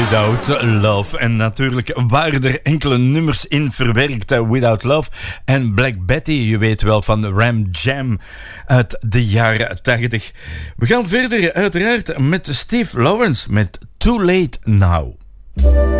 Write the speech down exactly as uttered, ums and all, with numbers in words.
Without Love. En natuurlijk waren er enkele nummers in verwerkt. Without Love en Black Betty, je weet wel, van Ram Jam uit de jaren tachtig. We gaan verder uiteraard met Steve Lawrence met Too Late Now.